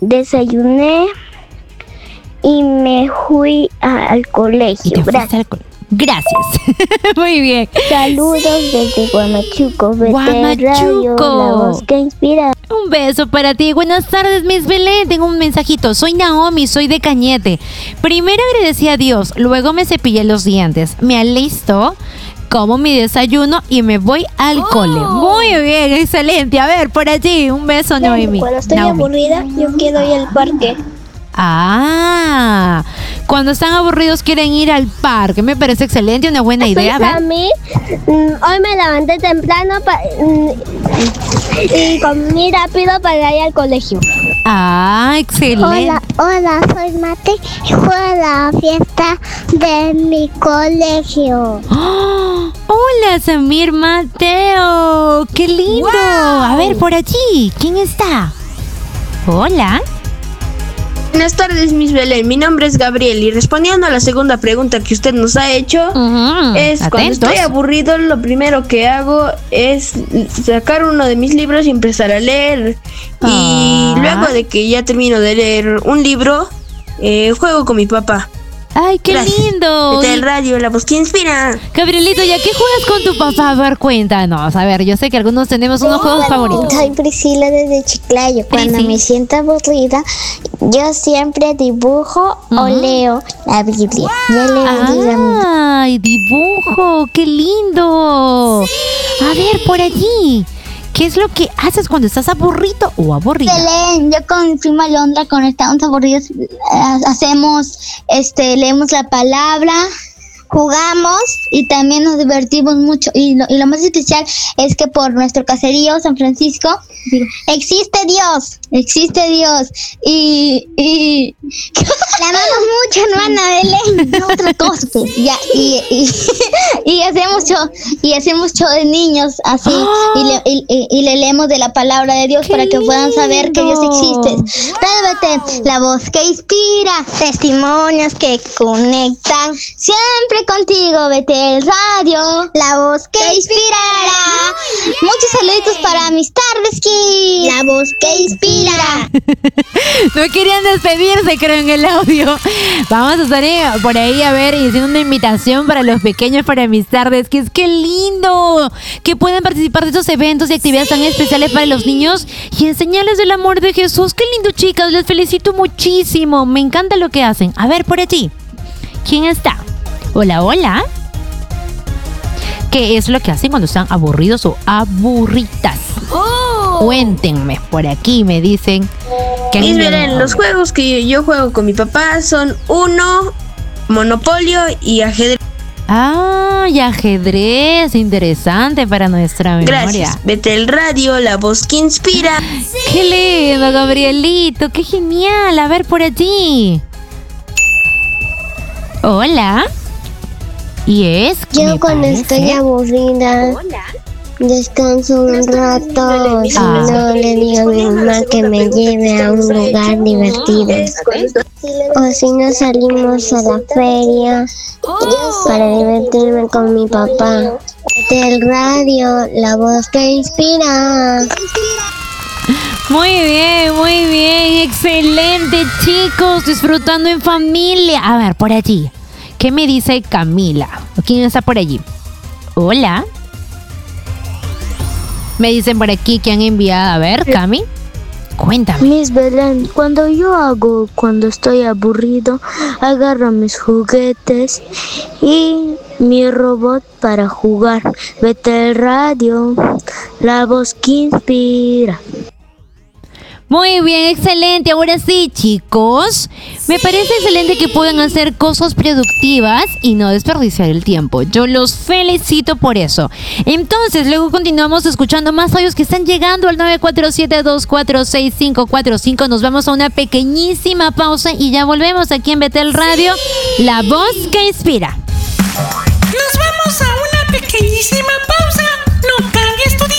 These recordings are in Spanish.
desayuné y me fui al colegio. Gracias. Muy bien. Saludos desde Huamachuco. Radio, la voz que inspira. Un beso para ti. Buenas tardes, Miss Belén. Tengo un mensajito. Soy Naomi, soy de Cañete. Primero agradecí a Dios, luego me cepillé los dientes. Me alisto, como mi desayuno y me voy al cole. Muy bien, excelente. A ver, por allí, un beso, Noemi. Cuando estoy aburrida, yo quiero ir al parque. Cuando están aburridos quieren ir al parque. Me parece excelente, una buena idea. A mí, hoy me levanté temprano y comí rápido para ir al colegio. Excelente. Hola, soy Mate y fue a la fiesta de mi colegio. Hola, Samir Mateo. ¡Qué lindo! Wow. A ver, por allí, ¿quién está? Hola. Buenas tardes, Miss Belén. Mi nombre es Gabriel y respondiendo a la segunda pregunta que usted nos ha hecho, es cuando estoy aburrido, lo primero que hago es sacar uno de mis libros y empezar a leer. Y luego de que ya termino de leer un libro, juego con mi papá. ¡Ay, qué lindo! Desde el radio, la voz que inspira. Gabrielito, ¿ya qué juegas con tu papá? A ver, cuéntanos. A ver, yo sé que algunos tenemos unos juegos favoritos. Soy Priscila desde Chiclayo. Cuando me siento aburrida, yo siempre dibujo o leo la Biblia. ¡Ay, dibujo! ¡Qué lindo! Sí. A ver, por allí. ¿Qué es lo que haces cuando estás aburrido o aburrida? Yo con mi prima Londra, cuando estamos aburridos, leemos la palabra, jugamos y también nos divertimos mucho. Y lo más especial es que por nuestro caserío, San Francisco, existe Dios. Y la amamos mucho, hermana Belén. No otra cosa, pues. Y hacemos show de niños así. Y le leemos de la palabra de Dios para que puedan saber que Dios existe. Vete, la voz que inspira, testimonios que conectan. Siempre contigo, vete el radio, la voz que inspirará. Muchos saluditos para mis tardes, Ki. La voz que inspira. No querían despedirse, creo, en el audio. Vamos a estar por ahí a ver y haciendo una invitación para los pequeños para mis tardes, que es que lindo que puedan participar de estos eventos y actividades tan especiales para los niños y enseñarles el amor de Jesús. Qué lindo, chicas, les felicito muchísimo. Me encanta lo que hacen. A ver, por allí, ¿quién está? Hola. ¿Qué es lo que hacen cuando están aburridos o aburritas? Cuéntenme, por aquí me dicen que miren, los juegos que yo juego con mi papá son Uno, Monopolio y ajedrez. Y ajedrez, interesante para nuestra memoria. Gracias, vete el radio, la voz que inspira. Qué lindo, Gabrielito, qué genial. A ver, por allí. Hola. ¿Y es? Yo cuando estoy aburrida, descanso un rato, si no le digo a mi mamá que me lleve a un lugar divertido. O si no salimos a la feria para divertirme con mi papá. Del radio, la voz que inspira. Muy bien, excelente, chicos, disfrutando en familia. A ver, por allí, ¿qué me dice Camila? ¿Quién está por allí? Hola. Me dicen por aquí que han enviado. A ver, Cami, cuéntame. Miss Belén, cuando estoy aburrido, agarro mis juguetes y mi robot para jugar. Vete el radio, la voz que inspira. Muy bien, excelente. Ahora sí, chicos, me parece excelente que puedan hacer cosas productivas y no desperdiciar el tiempo. Yo los felicito por eso. Entonces, luego continuamos escuchando más audios que están llegando al 947-246-545. Nos vamos a una pequeñísima pausa y ya volvemos aquí en Betel Radio, la voz que inspira. Nos vamos a una pequeñísima pausa. No cambies tu dial.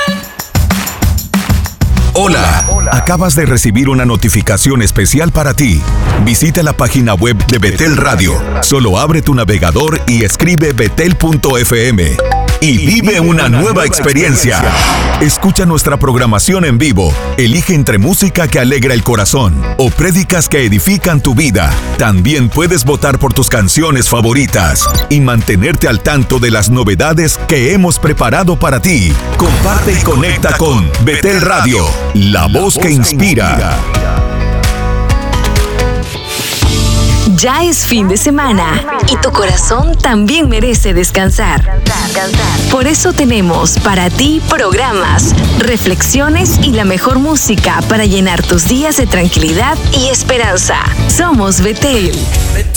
Hola, acabas de recibir una notificación especial para ti. Visita la página web de Betel Radio. Solo abre tu navegador y escribe betel.fm. y vive una nueva experiencia. Escucha nuestra programación en vivo. Elige entre música que alegra el corazón o prédicas que edifican tu vida. También puedes votar por tus canciones favoritas y mantenerte al tanto de las novedades que hemos preparado para ti. Comparte y conecta con Betel Radio, la voz que inspira. Ya es fin de semana y tu corazón también merece descansar. Por eso tenemos para ti programas, reflexiones y la mejor música para llenar tus días de tranquilidad y esperanza. Somos Betel.